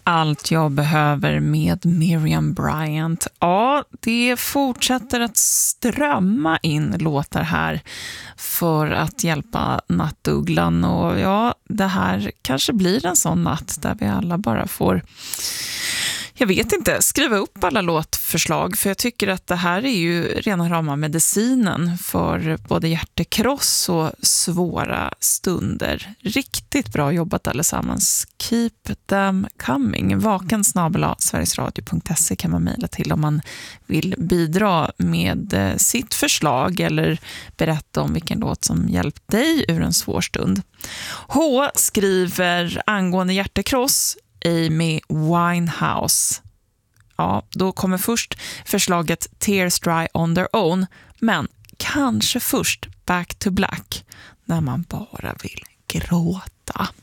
Allt jag behöver med Miriam Bryant. Ja, det fortsätter att strömma in låtar här för att hjälpa nattugglan. Och ja, det här kanske blir en sån natt där vi alla bara får, jag vet inte, skriva upp alla låtförslag. För jag tycker att det här är ju rena rama medicinen för både hjärtekross och svåra stunder. Riktigt bra jobbat allesammans. Keep them coming. vaken@sverigesradio.se kan man mejla till om man vill bidra med sitt förslag eller berätta om vilken låt som hjälpt dig ur en svår stund. H skriver angående hjärtekross Amy Winehouse. Ja, då kommer först förslaget Tears Dry on Their Own, men kanske först Back to Black när man bara vill gråta.